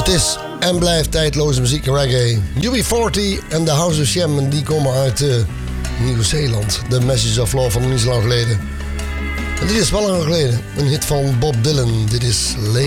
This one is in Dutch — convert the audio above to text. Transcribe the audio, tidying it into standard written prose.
Het is en blijft tijdloze muziek en reggae. UB40 en The House of Shem, die komen uit Nieuw-Zeeland. The Message of Love van niet zo lang geleden. En dit is wel lang geleden. Een hit van Bob Dylan. Dit is